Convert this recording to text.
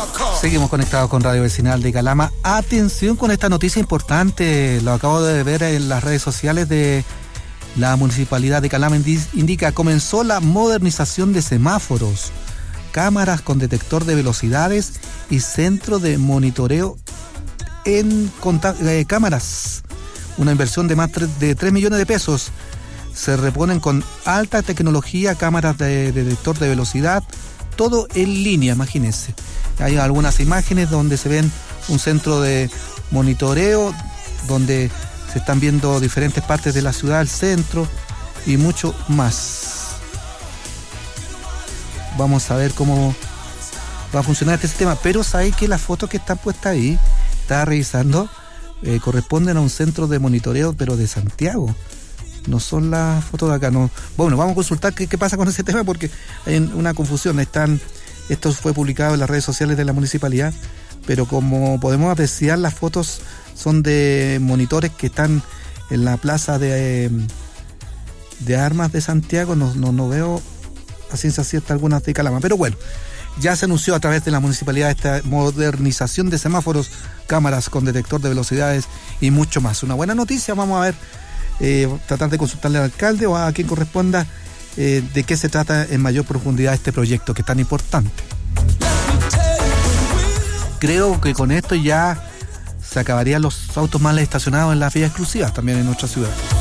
Seguimos conectados con Radio Vecinal de Calama. Atención con esta noticia importante, lo acabo de ver en las redes sociales de la Municipalidad de Calama. Indica, comenzó la modernización de semáforos, cámaras con detector de velocidades y centro de monitoreo en cámaras. Una inversión de más de 3 millones de pesos. Se reponen con alta tecnología cámaras de detector de velocidad, todo en línea, imagínense. Hay algunas imágenes donde se ven un centro de monitoreo, donde se están viendo diferentes partes de la ciudad, el centro y mucho más. Vamos a ver cómo va a funcionar este sistema, pero sabéis que las fotos que están puestas ahí, estaba revisando, corresponden a un centro de monitoreo, pero de Santiago. No son las fotos de acá, no. Bueno, vamos a consultar qué pasa con ese tema porque hay una confusión. Esto fue publicado en las redes sociales de la municipalidad, pero como podemos apreciar, las fotos son de monitores que están en la plaza de armas de Santiago. No veo a ciencia cierta algunas de Calama, pero bueno, ya se anunció a través de la municipalidad esta modernización de semáforos, cámaras con detector de velocidades y mucho más. Una buena noticia. Vamos a ver, tratar de consultarle al alcalde o a quien corresponda de qué se trata en mayor profundidad este proyecto que es tan importante. Creo que con esto ya se acabarían los autos mal estacionados en las vías exclusivas también en nuestra ciudad.